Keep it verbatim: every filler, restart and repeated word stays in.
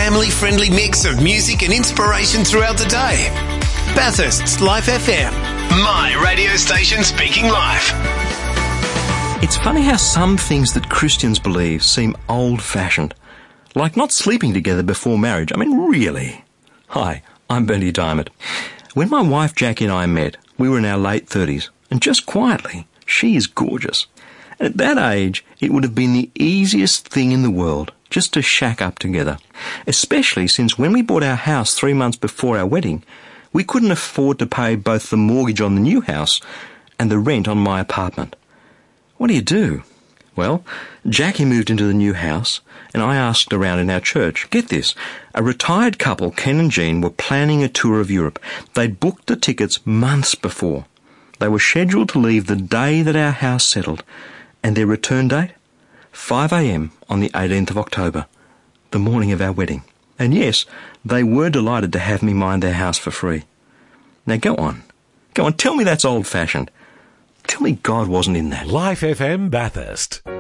family-friendly mix of music and inspiration throughout the day. Bathurst's Life F M. My radio station speaking life. It's funny how some things that Christians believe seem old-fashioned. Like not sleeping together before marriage. I mean, really? Hi, I'm Bernie Diamond. When my wife Jackie and I met, we were in our late thirties, and just quietly, she is gorgeous. And at that age, it would have been the easiest thing in the world just to shack up together. Especially since when we bought our house three months before our wedding, we couldn't afford to pay both the mortgage on the new house and the rent on my apartment. What do you do? Well, Jackie moved into the new house, and I asked around in our church. Get this, a retired couple, Ken and Jean, were planning a tour of Europe. They'd booked the tickets months before. They were scheduled to leave the day that our house settled, and their return date? five a.m. on the eighteenth of October, the morning of our wedding. And yes, they were delighted to have me mind their house for free. Now go on. Go on, tell me that's old-fashioned. Tell me God wasn't in that. Life F M Bathurst.